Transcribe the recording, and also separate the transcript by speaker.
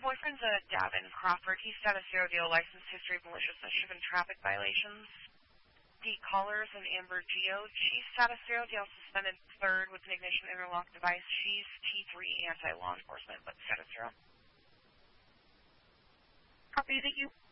Speaker 1: boyfriend's Davin Crawford. He's status 0 deal, license history of malicious mischief and traffic violations. D. Callers and Amber Geo. She's status 0 deal, suspended 3rd with an ignition interlock device. She's T3 anti-law enforcement, but status 0.
Speaker 2: Copy, thank you.